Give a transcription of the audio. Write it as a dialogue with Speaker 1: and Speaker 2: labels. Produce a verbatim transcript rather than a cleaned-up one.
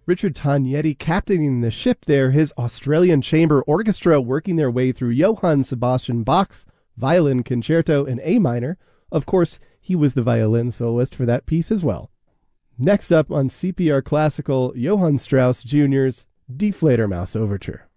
Speaker 1: Richard Tognetti captaining the ship there, his Australian Chamber Orchestra working their way through Johann Sebastian Bach's Violin Concerto in A minor. Of course, he was the violin soloist for that piece as well. Next up on C P R Classical, Johann Strauss Junior's Die Fledermaus Overture.